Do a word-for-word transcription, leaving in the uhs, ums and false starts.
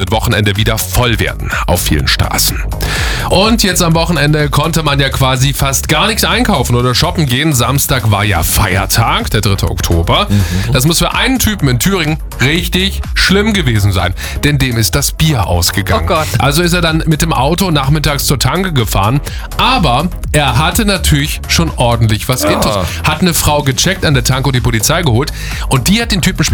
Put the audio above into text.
mit Wochenende wieder voll werden auf vielen Straßen. Und jetzt am Wochenende konnte man ja quasi fast gar nichts einkaufen oder shoppen gehen. Samstag war ja Feiertag, der dritte Oktober. Mhm. Das muss für einen Typen in Thüringen richtig schlimm gewesen sein, denn dem ist das Bier ausgegangen. Oh Gott. Also ist er dann mit dem Auto nachmittags zur Tanke gefahren, aber er hatte natürlich schon ordentlich was Ja. Intus. Hat eine Frau gecheckt an der Tanke und die Polizei geholt und die hat den Typen